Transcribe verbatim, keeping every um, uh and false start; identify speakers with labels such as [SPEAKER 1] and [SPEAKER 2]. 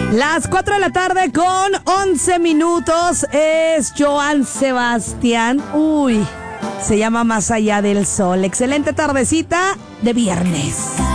[SPEAKER 1] Las cuatro de la tarde con once minutos es Joan Sebastián. Uy, se llama Más allá del sol. Excelente tardecita de viernes.